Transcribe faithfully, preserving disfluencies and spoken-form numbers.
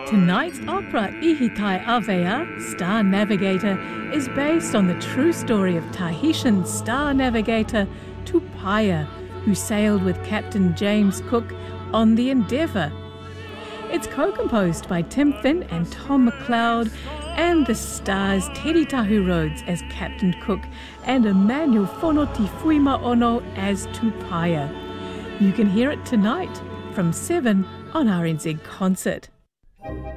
Tonight's opera, Ihitai Awea, Star Navigator, is based on the true story of Tahitian star navigator Tupaia, who sailed with Captain James Cook on the Endeavour. It's co-composed by Tim Finn and Tom McLeod, and the stars Teddy Tahu Rhodes as Captain Cook and Emmanuel Fonoti Fuima Ono as Tupaia. You can hear it tonight from seven on R N Z Concert.